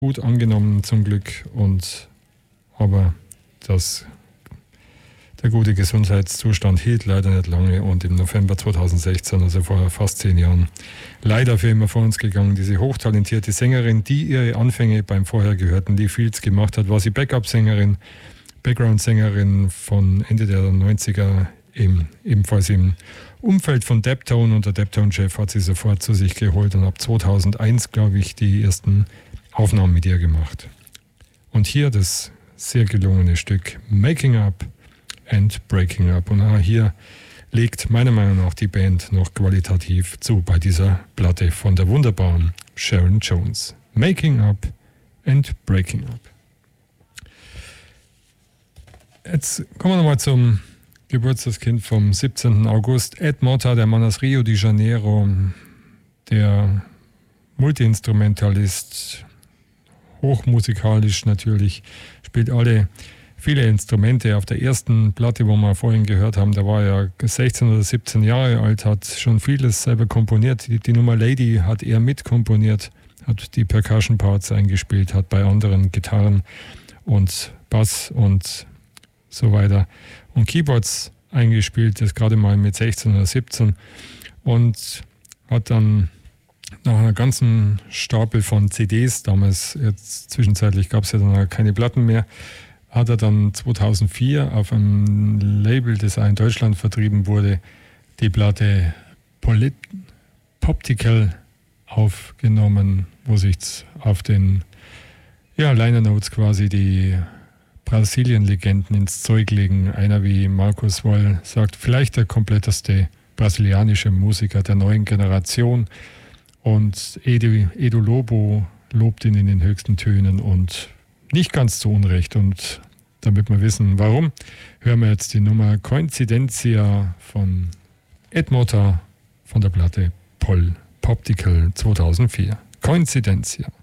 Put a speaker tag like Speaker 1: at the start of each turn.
Speaker 1: gut angenommen zum Glück, aber der gute Gesundheitszustand hielt leider nicht lange und im November 2016, also vor fast 10 Jahren, leider für immer vor uns gegangen. Diese hochtalentierte Sängerin, die ihre Anfänge beim vorher gehörten Lee Fields gemacht hat, war sie Backup-Sängerin, Background-Sängerin von Ende der 90er, ebenfalls im Umfeld von Daptone, und der Daptone-Chef hat sie sofort zu sich geholt und ab 2001, glaube ich, die ersten Aufnahmen mit ihr gemacht. Und hier das sehr gelungene Stück Making Up and Breaking Up. Und hier legt meiner Meinung nach die Band noch qualitativ zu bei dieser Platte von der wunderbaren Sharon Jones. Making Up and Breaking Up. Jetzt kommen wir nochmal zum Geburtstagskind vom 17. August. Ed Motta, der Mann aus Rio de Janeiro, der Multiinstrumentalist, hochmusikalisch natürlich, spielt viele Instrumente. Auf der ersten Platte, wo wir vorhin gehört haben, da war er 16 oder 17 Jahre alt, hat schon vieles selber komponiert. Die Nummer Lady hat er mitkomponiert, hat die Percussion Parts eingespielt, hat bei anderen Gitarren und Bass und so weiter und Keyboards eingespielt, das gerade mal mit 16 oder 17, und hat dann nach einer ganzen Stapel von CDs, damals, jetzt zwischenzeitlich gab es ja dann keine Platten mehr, hat er dann 2004 auf einem Label, das auch in Deutschland vertrieben wurde, die Platte Poptical aufgenommen, wo sich auf den Liner Notes quasi die Brasilien-Legenden ins Zeug legen. Einer wie Markus Woll sagt, vielleicht der kompletteste brasilianische Musiker der neuen Generation, und Edu Lobo lobt ihn in den höchsten Tönen und nicht ganz zu Unrecht. Und damit wir wissen, warum, hören wir jetzt die Nummer Coincidencia von Ed Motta von der Platte Poptical 2004. Coincidencia.